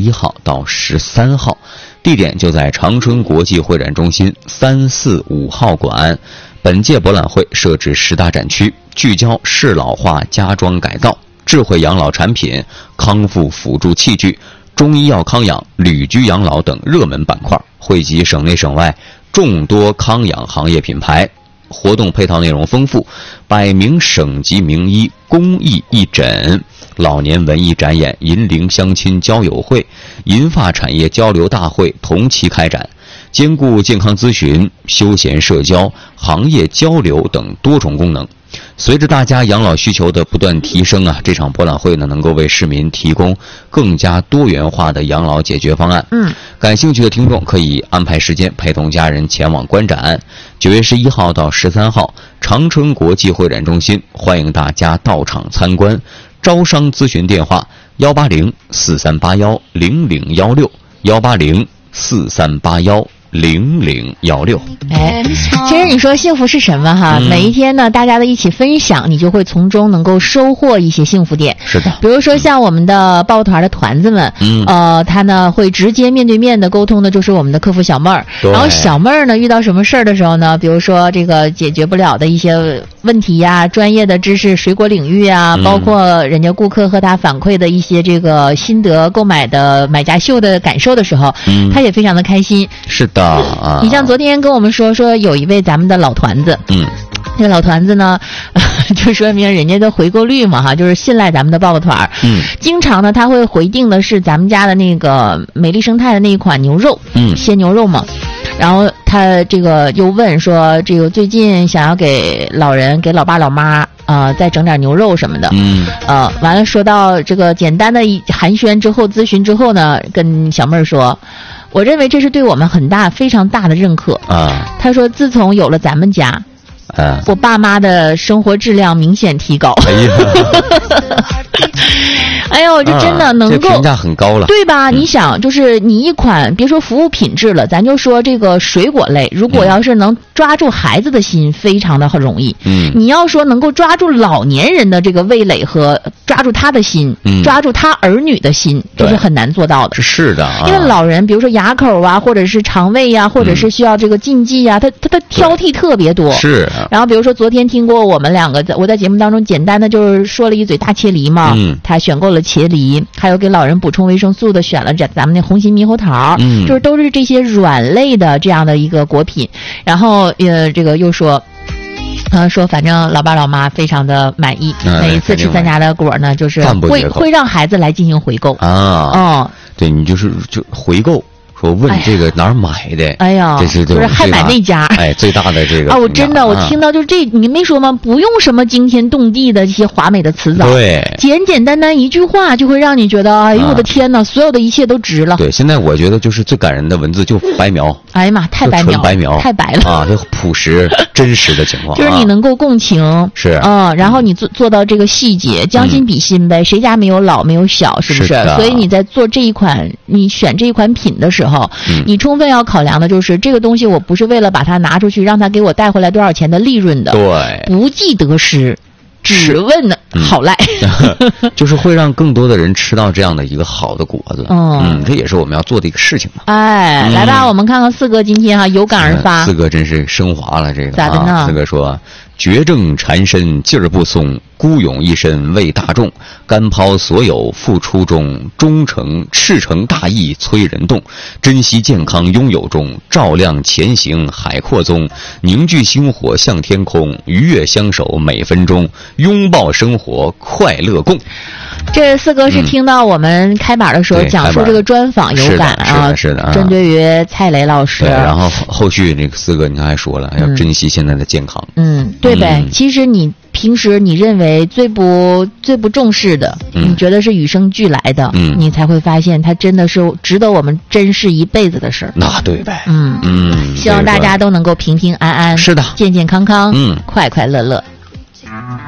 11号到13号，地点就在长春国际会展中心3、4、5号馆。本届博览会设置10大展区，聚焦适老化家装改造、智慧养老产品、康复辅助器具、中医药康养、旅居养老等热门板块，汇集省内省外众多康养行业品牌。活动配套内容丰富，100名省级名医公益义诊、老年文艺展演、银龄相亲交友会、银发产业交流大会同期开展，兼顾健康咨询、休闲社交、行业交流等多重功能。随着大家养老需求的不断提升这场博览会呢，能够为市民提供更加多元化的养老解决方案。感兴趣的听众可以安排时间陪同家人前往观展。9月11号到13号，长春国际会展中心，欢迎大家到场参观。招商咨询电话180-4381-0016，180-4381-0016。 其实你说幸福是什么哈？每一天呢，大家的一起分享，你就会从中能够收获一些幸福点。 是的， 比如说像我们的报团的团子们，他呢会直接面对面的沟通的，就是我们的客服小妹儿。然后小妹儿呢遇到什么事儿的时候呢，比如说这个解决不了的一些问题呀，专业的知识、水果领域啊，包括人家顾客和他反馈的一些这个心得、购买的买家秀的感受的时候，他也非常的开心。 是的啊， 你像昨天跟我们说有一位咱们的老团子，这个老团子呢，就说明人家的回购率嘛就是信赖咱们的报团。经常呢他会回订的是咱们家的那个美丽生态的那一款牛肉，鲜牛肉嘛。然后他这个又问说，这个最近想要给老人、给老爸老妈再整点牛肉什么的。完了说到这个简单的寒暄之后、咨询之后呢，跟小妹儿说，我认为这是对我们非常大的认可他说自从有了咱们家我爸妈的生活质量明显提高。哎呦，这真的能够这评价很高了， 对吧？你想，就是你一款别说服务品质了，咱就说这个水果类，如果要是能抓住孩子的心，非常的容易。你要说能够抓住老年人的这个味蕾和抓住他的心，抓住他儿女的心，这是很难做到的。 是的因为老人比如说牙口或者是肠胃或者是需要这个禁忌他挑剔特别多。 是。 然后比如说昨天听过我们两个我在节目当中简单的就是说了一嘴大茄梨嘛，他选购了茄梨，还有给老人补充维生素的选了咱们那红心猕猴桃，就是都是这些软类的这样的一个果品。然后这个又说说反正老爸老妈非常的满意，每一次吃咱家的果呢，就是会让孩子来进行回购对，你就回购。说问这个哪儿买的？ 哎呀， 这是就是还买那家， 最大的这个我真的我听到就是这，你没说吗？不用什么惊天动地的这些华美的词藻， 对， 简简单单一句话就会让你觉得，哎呦我的天哪，所有的一切都值了。 对，现在我觉得就是最感人的文字就白描。 哎呀妈，太白描， 纯白描， 太白了就朴实真实的情况。 就是你能够共情， 是然后你做到这个细节，将心比心呗，谁家没有老没有小，是不是？所以你在做这一款，你选这一款品的时候，你充分要考量的就是这个东西，我不是为了把它拿出去让它给我带回来多少钱的利润的， 对， 不计得失，只问好赖， 就是会让更多的人吃到这样的一个好的果子。这也是我们要做的一个事情嘛。 来吧，我们看看四哥今天有感而发。 四哥真是升华了这个。 咋的呢？ 四哥说：绝症缠身劲儿不松，孤勇一身为大众，干抛所有付出中，忠诚赤诚大义催人动，珍惜健康拥有中，照亮前行海阔中，凝聚星火向天空，愉悦相守每分钟，拥抱生活快乐共。 这四哥是听到我们开板的时候讲述这个专访有感是的， 针对于蔡雷老师。 对，然后后续那个四哥你看还说了，要珍惜现在的健康。 对呗。其实你平时你认为最不重视的，你觉得是与生俱来的，你才会发现它真的是值得我们珍视一辈子的事儿。 那对呗。 希望大家都能够平平安安， 是的， 健健康康，快快乐乐。